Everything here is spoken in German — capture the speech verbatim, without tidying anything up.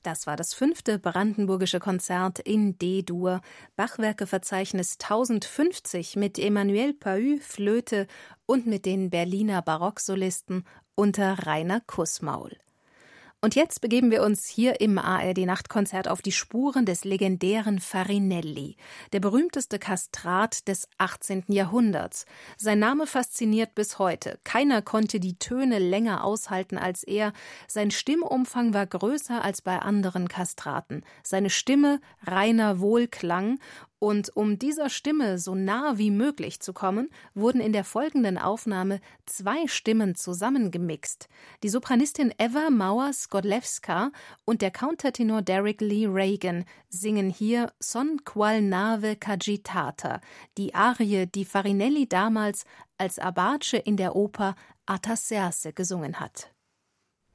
Das war das fünfte brandenburgische Konzert in D-Dur, Bachwerkeverzeichnis tausendfünfzig mit Emmanuel Pahud, Flöte und mit den Berliner Barocksolisten unter Rainer Kussmaul. Und jetzt begeben wir uns hier im A R D-Nachtkonzert auf die Spuren des legendären Farinelli, der berühmteste Kastrat des achtzehnten Jahrhunderts. Sein Name fasziniert bis heute. Keiner konnte die Töne länger aushalten als er. Sein Stimmumfang war größer als bei anderen Kastraten. Seine Stimme reiner Wohlklang. Und um dieser Stimme so nah wie möglich zu kommen, wurden in der folgenden Aufnahme zwei Stimmen zusammengemixt. Die Sopranistin Eva Mauer-Skodlewska und der Countertenor Derek Lee Reagan singen hier Son qual nave c'agitata, die Arie, die Farinelli damals als Abace in der Oper Artaserse gesungen hat.